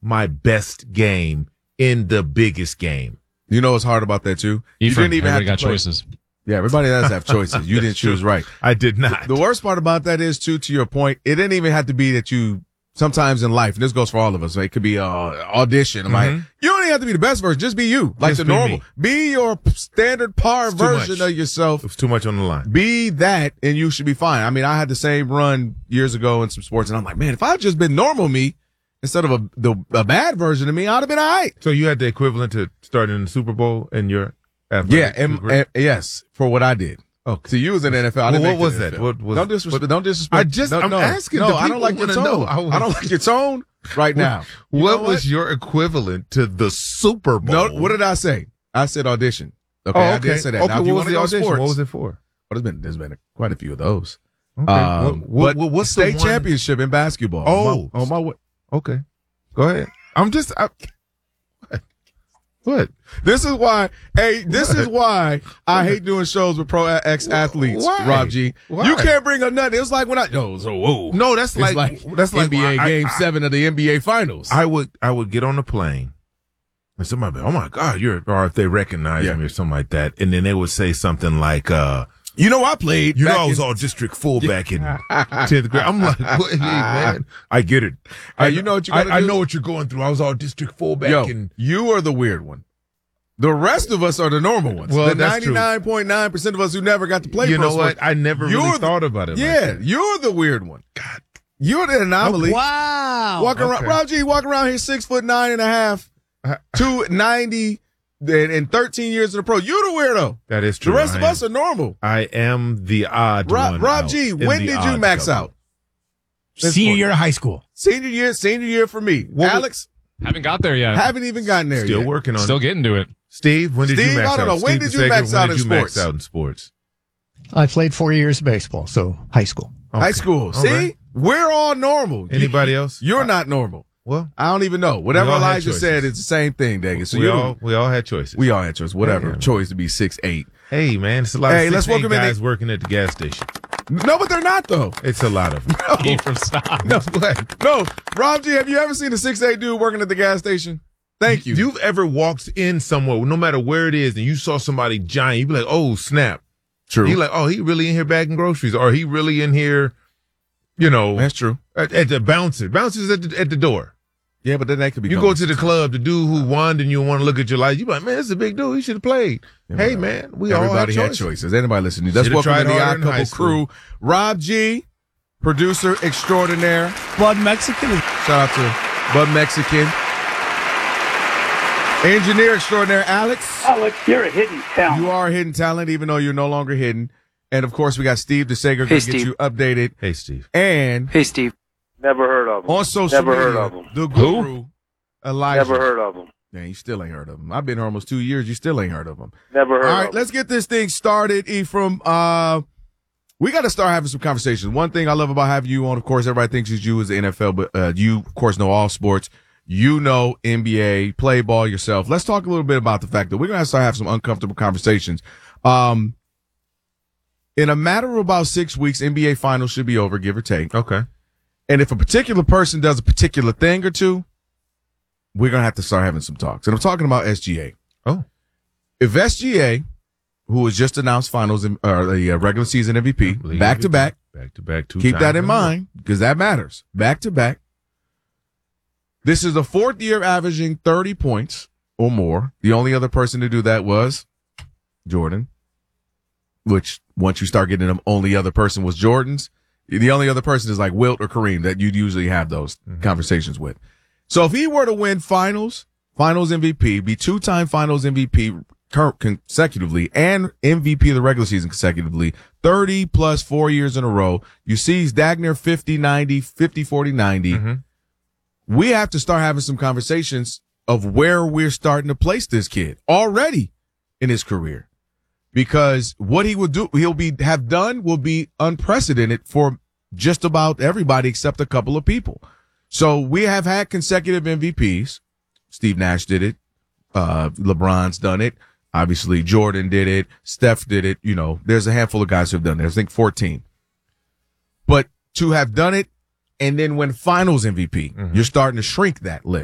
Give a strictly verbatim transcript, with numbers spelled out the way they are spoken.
my best game in the biggest game. You know what's hard about that, too? You Ephraim, didn't even have everybody to got play. choices. Yeah, everybody does have choices. You didn't choose right. I did not. The worst part about that is, too, to your point, it didn't even have to be that you, sometimes in life, and this goes for all of us, right? It could be uh audition. I'm Mm-hmm. like, you don't even have to be the best version. Just be you. Like Just the be normal. me. Be your standard par too version much. of yourself. It was too much on the line. Be that, and you should be fine. I mean, I had the same run years ago in some sports, and I'm like, man, if I had just been normal me instead of a the a bad version of me, I'd have been all right. So you had the equivalent to starting in the Super Bowl in your Yeah, athletic and, career? and yes, for what I did. Oh, So you was in the N F L. I Well, didn't what make the was N F L. that? What was- don't disrespect. what- don't disrespect. I just- no, I'm no, asking. No, The I don't like your people tone. wanna know. I I don't like your tone right now. You what know was your equivalent to the Super Bowl? No, what did I say? I said audition. Okay, Oh, I okay. did say that. Okay, now, if you what was wanna the go audition? sports, What was it for? Well, there's been there's been quite a few of those. Okay. Um, what, what, but what's the state one- championship in basketball? Oh. on my, on my Okay, go ahead. I'm just. I, what? What? This is why. Hey, this is why I hate doing shows with pro ex athletes. Why? Rob G. Why? You can't bring up nothing. It was like when I. No, so whoa. No, that's It's like, like, that's like N B A I- Game I, Seven of the N B A Finals. I would I would get on the plane and somebody would be, oh my God, you're, or if they recognize Yeah. me or something like that, and then they would say something like, uh, you know, I played. you know, back I was in- all district fullback in tenth grade. I'm like, what, hey, man, I get it. I, Hey, you know what you I, gotta I do? know what you're going through. I was all district fullback Yo, in. you are the weird one. The rest of us are the normal ones. Well, the that's true. ninety-nine point nine percent of us who never got to play You pro know what? sports. I never You're really the- thought about it. Yeah, like that. you're the weird one. God, you're the anomaly. Wow. Walking around, Okay. Rob G, walking around here six foot nine and a half, two ninety, and, and thirteen years in the pro. You're the weirdo. That is true. The rest I of am- us are normal. I am the odd Rob, one. Rob out G, in when the did you odd max couple. out? Senior year of high school. Senior year, senior year for me. What was- Alex, Haven't got there yet. haven't even gotten there Still yet. working on Still it. getting to it. Steve, when did Steve, you max I don't out? know. When Steve did you DeSager, max when out did in you max sports? out in sports? I played four years of baseball, so high school. High Okay. school. All See, right. we're all normal. Anybody else? You're not normal. Well, I don't even know. Whatever We all had Elijah choices. said, it's the same thing, Dagan. So we you all we all had choices. we all had choice. Whatever Yeah. choice to be six eight. Hey man, it's a lot Hey, of let's six, eight welcome in guys the- working at the gas station. No, but they're not though. It's a lot of them. Ephraim, stop. No, no. Rob G, have you ever seen a six eight dude working at the gas station? Thank you. You've ever walked in somewhere, no matter where it is, and you saw somebody giant, you'd be like, oh, snap. True. You're like, oh, he really in here bagging groceries, or he really in here, you know, That's true. at, at the bouncer. Bouncers at the, at the door. Yeah, but then that could be. You go to the club, the dude who won, and you want to look at your life. You be like, man, this is a big dude. He should have played. Yeah, hey, but man, we all Everybody have had choices. choices. Anybody listening? That's Should've welcome to tried the harder Odd in high Couple school. crew. Rob G, producer extraordinaire. Blood Mexican. Shout out to Bud Mexican. Engineer extraordinaire Alex. Alex, you're a hidden talent. You are a hidden talent, even though you're no longer hidden. And of course, we got Steve DeSager going to Hey, get Steve. you updated. Hey, Steve. And Hey, Steve. Never heard of him. on social Never media, heard of him. the guru, Elijah. Never heard of him. Man, you still ain't heard of him. I've been here almost two years. You still ain't heard of him. Never heard All of right, him. let's get this thing started, Ephraim. Uh, we got to start having some conversations. One thing I love about having you on, of course, everybody thinks it's you as the N F L, but uh, you, of course, know all sports. You know N B A, play ball yourself. Let's talk a little bit about the fact that we're going to have to start having some uncomfortable conversations. Um, in a matter of about six weeks, N B A finals should be over, give or take. Okay. And if a particular person does a particular thing or two, we're going to have to start having some talks. And I'm talking about S G A. Oh. If S G A, who has just announced finals, or uh, the uh, regular season M V P, League back to back, Back to back. Two keep times that in a row. mind because that matters. Back to back. This is the fourth year averaging thirty points or more. The only other person to do that was Jordan, which once you start getting them, only other person was Jordan's. The only other person is like Wilt or Kareem that you'd usually have those Mm-hmm. conversations with. So if he were to win finals, finals M V P, be two-time finals M V P consecutively and M V P of the regular season consecutively, thirty plus four years in a row, you see he's Dagner fifty ninety, fifty forty ninety. Mm-hmm. We have to start having some conversations of where we're starting to place this kid already in his career. Because what he will do, he'll be have done will be unprecedented for just about everybody except a couple of people. So we have had consecutive M V Ps. Steve Nash did it. Uh, LeBron's done it. Obviously, Jordan did it. Steph did it. You know, there's a handful of guys who have done it. I think fourteen. But to have done it and then win finals M V P, Mm-hmm. you're starting to shrink that list.